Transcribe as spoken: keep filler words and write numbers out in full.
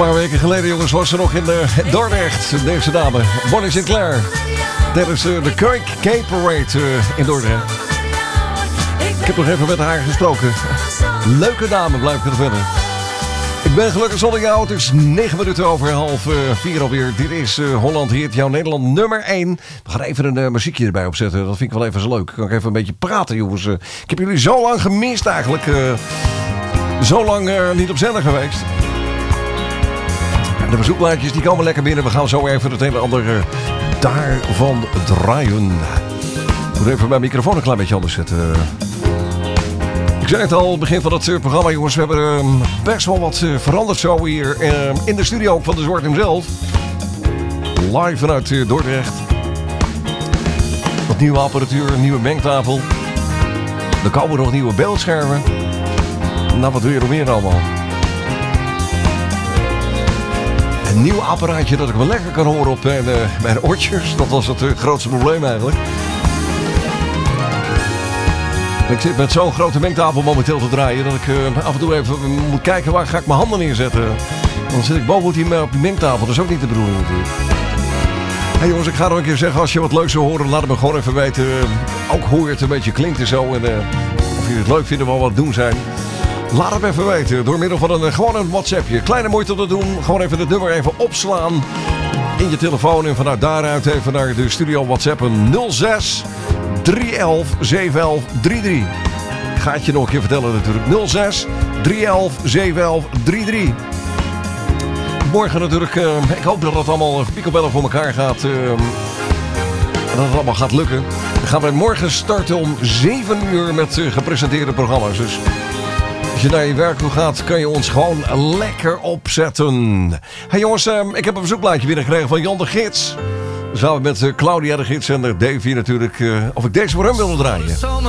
paar weken geleden, jongens, was ze nog in uh, Dordrecht. Deze dame, Bonnie Sinclair. Dat is uh, de Cake Parade uh, in Dordrecht. Ik heb nog even met haar gesproken. Leuke dame, blijf ik er verder. Ik ben gelukkig zonder jou. Het is negen minuten over half uh, vier alweer. Dit is uh, Holland Heert, jouw Nederland nummer één. We gaan even een uh, muziekje erbij opzetten. Dat vind ik wel even zo leuk. Kan ik even een beetje praten, jongens. Uh, ik heb jullie zo lang gemist eigenlijk. Uh, zo lang uh, niet op zender geweest. De bezoekblaadjes die komen lekker binnen. We gaan zo even het een en ander uh, daarvan draaien. Ik moet even mijn microfoon een klein beetje anders zetten. Ik zei het al, het begin van het uh, programma, jongens. We hebben uh, best wel wat uh, veranderd zo hier uh, in de studio van de Zwart zelf. Live vanuit uh, Dordrecht. Wat nieuwe apparatuur, een nieuwe mengtafel. Er komen nog nieuwe beeldschermen. Nou, wat wil je nog meer allemaal? Een nieuw apparaatje dat ik wel lekker kan horen op mijn, uh, mijn oortjes. Dat was het uh, grootste probleem eigenlijk. Ik zit met zo'n grote mengtafel momenteel te draaien dat ik uh, af en toe even moet kijken waar ga ik mijn handen neerzetten. Dan zit ik boven op die, op die mengtafel. Dat is ook niet de bedoeling natuurlijk. Hey jongens, ik ga nog een keer zeggen, als je wat leuks wil horen, laat het me gewoon even weten. Uh, ook hoe het een beetje klinkt en zo. En uh, of jullie het leuk vinden, wat we wat doen zijn. Laat het me even weten. Door middel van een, gewoon een WhatsAppje. Kleine moeite te doen. Gewoon even het nummer even opslaan in je telefoon. En vanuit daaruit even naar de studio WhatsAppen nul zes drie een een zeven een een drie drie. Ik ga het je nog een keer vertellen natuurlijk. nul zes drie een een zeven een een drie drie. Morgen natuurlijk. Uh, ik hoop dat het allemaal picobellen voor elkaar gaat. Uh, en dat het allemaal gaat lukken. Dan gaan wij morgen starten om zeven uur met uh, gepresenteerde programma's. Dus als je naar je werk toe gaat, kan je ons gewoon lekker opzetten. Hey jongens, uh, ik heb een verzoekblaadje binnengekregen van Jan de Gids. Samen met uh, Claudia de Gids en uh, Davy natuurlijk. Uh, of ik deze voor hem wilde draaien.